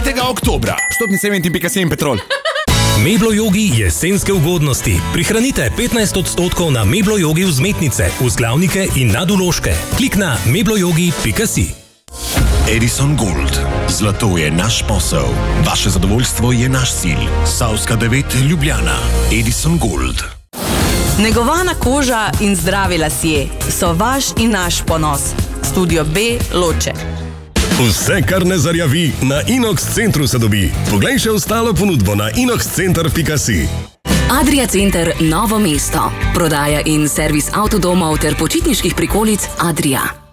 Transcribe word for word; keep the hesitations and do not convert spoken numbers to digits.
petega oktobra. Vstopni Seventeen pika si in Petrol. Mebloyogi jesenske ugodnosti. Prihranite petnajst odstotkov na Mebloyogi vzmetnice, vzglavnike in nadvložke. Klik na mebloyogi pika si. Edison Gold. Zlato je naš posel. Vaše zadovoljstvo je naš cilj. Savska devet Ljubljana. Edison Gold. Negovana koža in zdravi lasje so vaš in naš ponos. Studio B Loče. Vse, kar ne zarjavi, na Inox Centru se dobi. Poglej še ostalo ponudbo na inox center pika si. Adria Center Novo mesto. Prodaja in servis avtodomov ter počitniških prikolic Adria.